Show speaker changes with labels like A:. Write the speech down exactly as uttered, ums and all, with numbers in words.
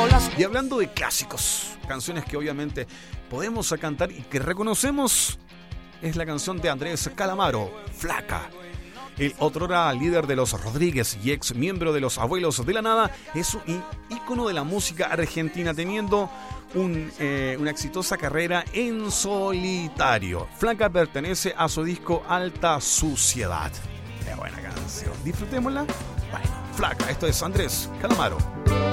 A: Y hablando de clásicos, canciones que obviamente podemos cantar y que reconocemos, es la canción de Andrés Calamaro, Flaca. El otrora líder de los Rodríguez y ex miembro de los Abuelos de la Nada es un ícono de la música argentina, teniendo un, eh, una exitosa carrera en solitario. Flaca pertenece a su disco Alta Suciedad. Qué buena canción, disfrutémosla. Bueno, Flaca, esto es Andrés Calamaro.